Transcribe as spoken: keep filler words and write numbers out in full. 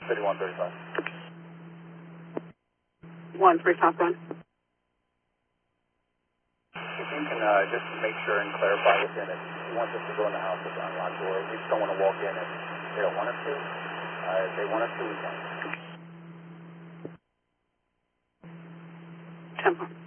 fifty-one thirty-five. One three top run. If you can uh, just make sure and clarify with him if he wants us to go in the house with an unlocked door. We just don't want to walk in if they don't want us to. Uh, if they want us to, we can. Tempo.